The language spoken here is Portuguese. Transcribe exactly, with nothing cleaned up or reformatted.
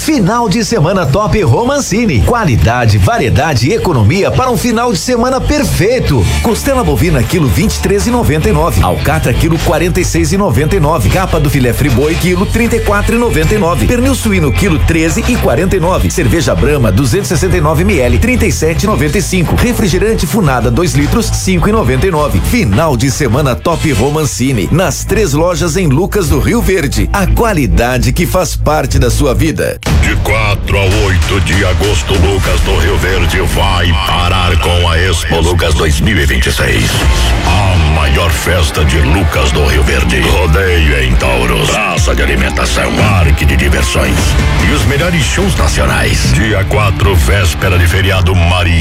Final de semana top Romancini. Qualidade, variedade e economia para um final de semana perfeito. Costela bovina quilo vinte e três e noventa e nove. Alcatra quilo quarenta e seis e noventa e nove. Capa do filé friboi quilo trinta e quatro e noventa e nove. Pernil suíno quilo treze e quarenta e nove. Cerveja Brahma duzentos e sessenta e nove mililitros trinta e sete e noventa e cinco. Refrigerante Funada dois litros cinco e noventa e nove. Final de semana top Romancini. Nas três lojas em Lucas do Rio Verde. A qualidade que faz parte da sua vida. De quatro a oito de agosto, Lucas do Rio Verde vai parar com a Expo Lucas dois mil e vinte e seis. A maior festa de Lucas do Rio Verde. Rodeio em touros, praça de alimentação, parque de diversões e os melhores shows nacionais. Dia quatro, véspera de feriado Maria